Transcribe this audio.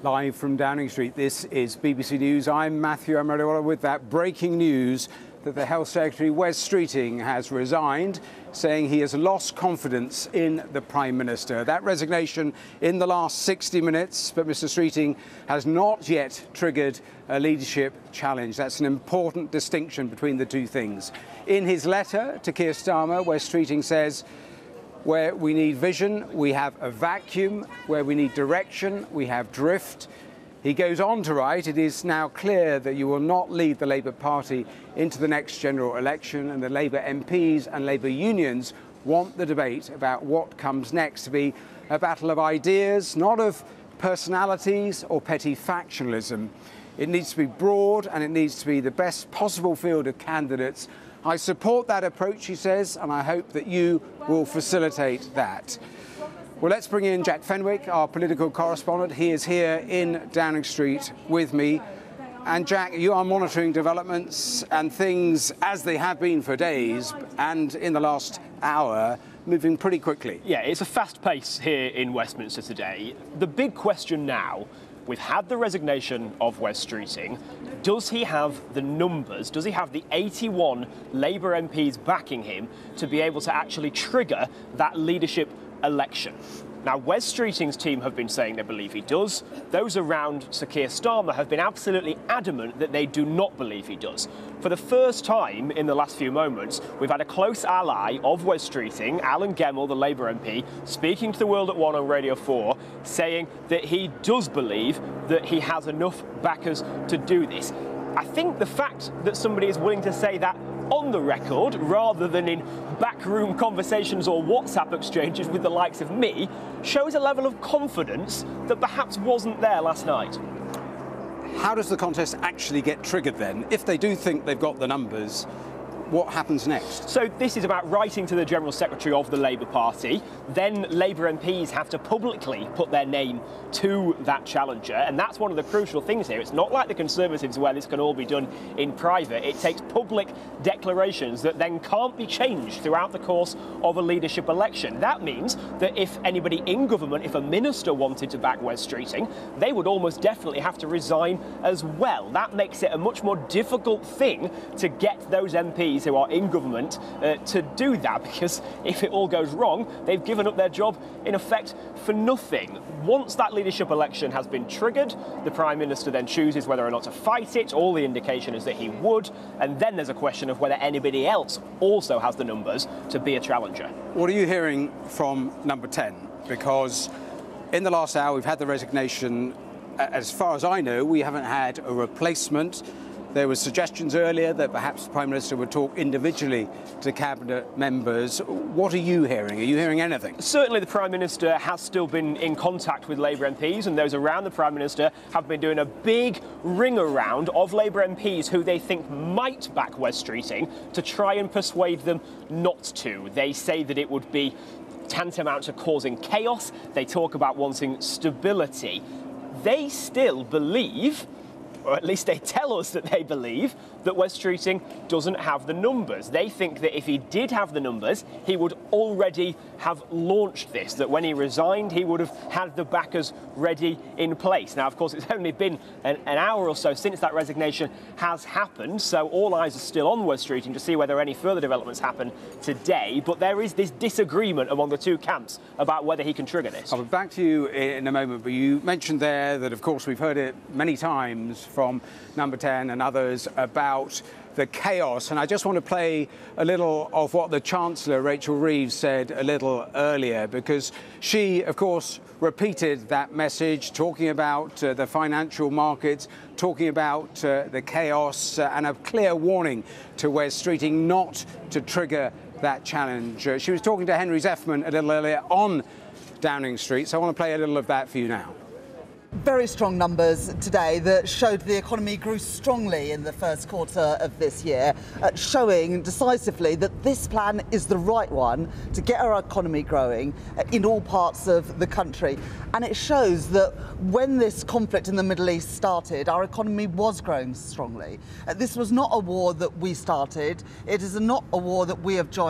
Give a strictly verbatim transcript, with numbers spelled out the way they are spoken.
Live from Downing Street, this is B B C News. I'm Matthew Amariwala with that breaking news that the Health Secretary, Wes Streeting, has resigned, saying he has lost confidence in the Prime Minister. That resignation in the last sixty minutes, but Mr Streeting has not yet triggered a leadership challenge. That's an important distinction between the two things. In his letter to Keir Starmer, Wes Streeting says, where we need vision, we have a vacuum. Where we need direction, we have drift. He goes on to write, it is now clear that you will not lead the Labour Party into the next general election, and the Labour M Ps and Labour unions want the debate about what comes next to be a battle of ideas, not of personalities or petty factionalism. It needs to be broad and it needs to be the best possible field of candidates. I support that approach, he says, and I hope that you will facilitate that. Well, let's bring in Jack Fenwick, our political correspondent. He is here in Downing Street with me. And Jack, you are monitoring developments and things as they have been for days and in the last hour, moving pretty quickly. Yeah, it's a fast pace here in Westminster today. The big question now, we've had the resignation of Wes Streeting. Does he have the numbers, does he have the eighty-one Labour M Ps backing him to be able to actually trigger that leadership election? Now, Wes Streeting's team have been saying they believe he does. Those around Sir Keir Starmer have been absolutely adamant that they do not believe he does. For the first time in the last few moments, we've had a close ally of Wes Streeting, Alan Gemmell, the Labour M P, speaking to the World at One on Radio four, saying that he does believe that he has enough backers to do this. I think the fact that somebody is willing to say that on the record, rather than in backroom conversations or WhatsApp exchanges with the likes of me, shows a level of confidence that perhaps wasn't there last night. How does the contest actually get triggered then? If they do think they've got the numbers, what happens next? So this is about writing to the General Secretary of the Labour Party. Then Labour M Ps have to publicly put their name to that challenger, and that's one of the crucial things here. It's not like the Conservatives where this can all be done in private. It takes public declarations that then can't be changed throughout the course of a leadership election. That means that if anybody in government, if a minister wanted to back Wes Streeting, they would almost definitely have to resign as well. That makes it a much more difficult thing to get those M Ps who are in government uh, to do that, because if it all goes wrong, they've given up their job in effect for nothing. Once that leadership election has been triggered, the Prime Minister then chooses whether or not to fight it. All the indication is that he would, and then there's a question of whether anybody else also has the numbers to be a challenger. What are you hearing from number ten? Because in the last hour we've had the resignation. As far as I know, we haven't had a replacement. There were suggestions earlier that perhaps the Prime Minister would talk individually to cabinet members. What are you hearing? Are you hearing anything? Certainly the Prime Minister has still been in contact with Labour M Ps, and those around the Prime Minister have been doing a big ring around of Labour M Ps who they think might back Wes Streeting to try and persuade them not to. They say that it would be tantamount to causing chaos. They talk about wanting stability. They still believe, or at least they tell us that they believe, that Wes Streeting doesn't have the numbers. They think that if he did have the numbers, he would already have launched this, that when he resigned, he would have had the backers ready in place. Now, of course, it's only been an, an hour or so since that resignation has happened, so all eyes are still on Wes Streeting to see whether any further developments happen today. But there is this disagreement among the two camps about whether he can trigger this. I'll be back to you in a moment, but you mentioned there that, of course, we've heard it many times from number ten and others about the chaos, and I just want to play a little of what the Chancellor, Rachel Reeves, said a little earlier, because she, of course, repeated that message, talking about uh, the financial markets, talking about uh, the chaos, uh, and a clear warning to Wes Streeting not to trigger that challenge. Uh, she was talking to Henry Zeffman a little earlier on Downing Street, so I want to play a little of that for you now. Very strong numbers today that showed the economy grew strongly in the first quarter of this year, uh, showing decisively that this plan is the right one to get our economy growing uh, in all parts of the country. And it shows that when this conflict in the Middle East started, our economy was growing strongly. Uh, this was not a war that we started. It is not a war that we have joined.